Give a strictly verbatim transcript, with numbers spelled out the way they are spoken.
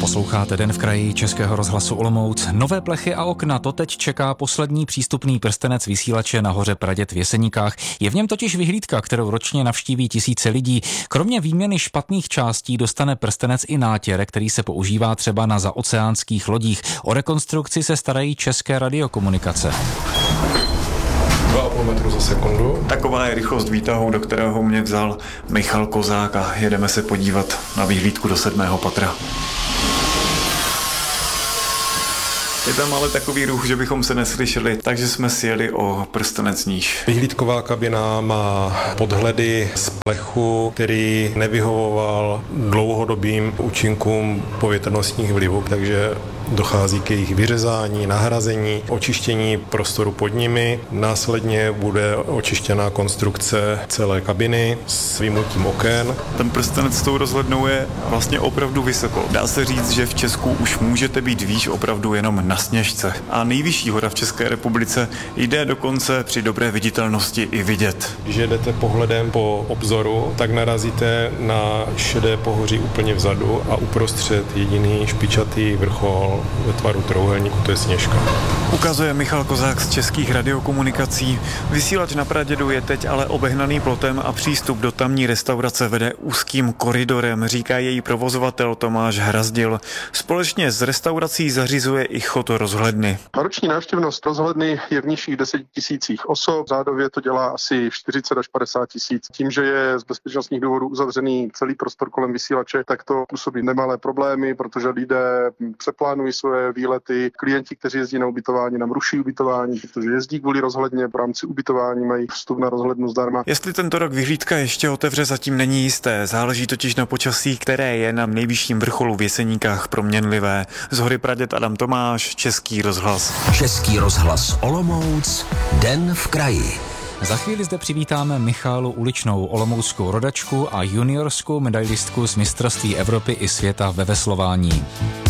Posloucháte Den v kraji Českého rozhlasu Olomouc. Nové plechy a okna, to teď čeká poslední přístupný prstenec vysílače na hoře Praděd v Jeseníkách. Je v něm totiž vyhlídka, kterou ročně navštíví tisíce lidí. Kromě výměny špatných částí dostane prstenec i nátěr, který se používá třeba na zaoceánských lodích. O rekonstrukci se starají České radiokomunikace. dva a půl metru za sekundu. Taková je rychlost výtahu, do kterého mě vzal Michal Kozák a jedeme se podívat na vyhlídku do sedmého patra. Je tam ale takový ruch, že bychom se neslyšeli, takže jsme sjeli o prstenec níž. Vyhlídková kabina má podhledy z plechu, který nevyhovoval dlouhodobým účinkům povětrnostních vlivů, takže dochází k jejich vyřezání, nahrazení, očištění prostoru pod nimi. Následně bude očištěná konstrukce celé kabiny s vymutím oken. Ten prstenec s tou rozhlednou je vlastně opravdu vysoko. Dá se říct, že v Česku už můžete být výš opravdu jenom na Sněžce. A nejvyšší hora v České republice jde dokonce při dobré viditelnosti i vidět. Když jedete pohledem po obzoru, tak narazíte na šedé pohoří úplně vzadu a uprostřed jediný špičatý vrchol ve tvaru trojúhelníku, to je Sněžka. Ukazuje Michal Kozák z Českých radiokomunikací. Vysílač na Pradědu je teď ale obehnaný plotem a přístup do tamní restaurace vede úzkým koridorem, říká její provozovatel Tomáš Hrazdil. Společně s restaurací zařizuje i chod rozhledny. Roční návštěvnost rozhledny je v nižších deseti tisících osob, řádově to dělá asi čtyřicet až padesát tisíc. Tím, že je z bezpečnostních důvodů uzavřený celý prostor kolem vysílače, tak to působí nemalé problémy, protože lidé přeplánují svoje výlety. Klienti, kteří jezdí na ubytování, nám ruší ubytování, protože jezdí kvůli rozhledně, v rámci ubytování mají vstup na rozhlednu zdarma. Jestli tento rok vyhlídka ještě otevře, zatím není jisté. Záleží totiž na počasí, které je na nejvyšším vrcholu v Jeseníkách proměnlivé. Z hory Praděd Adam Tomáš, Český rozhlas. Český rozhlas Olomouc, Den v kraji. Za chvíli zde přivítáme Michálu Uličnou, olomouckou rodačku a juniorskou medailistku z mistrovství Evropy i světa ve veslování.